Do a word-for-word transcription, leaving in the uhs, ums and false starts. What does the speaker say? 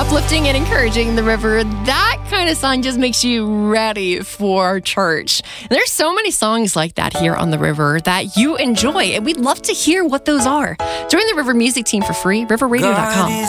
uplifting and encouraging the river. That kind of song just makes you ready for church. And there's so many songs like that here on the river that you enjoy, and we'd love to hear what those are. Join the River Music Team for free, river radio dot com.